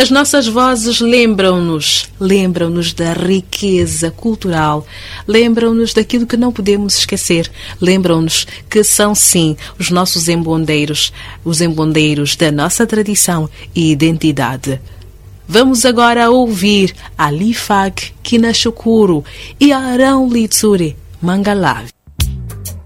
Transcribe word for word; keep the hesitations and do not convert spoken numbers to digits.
As nossas vozes lembram-nos, lembram-nos da riqueza cultural, lembram-nos daquilo que não podemos esquecer, lembram-nos que são sim os nossos embondeiros, os embondeiros da nossa tradição e identidade. Vamos agora ouvir Ali Fag Kinashukuru e Arão Litsuri Mangalavi.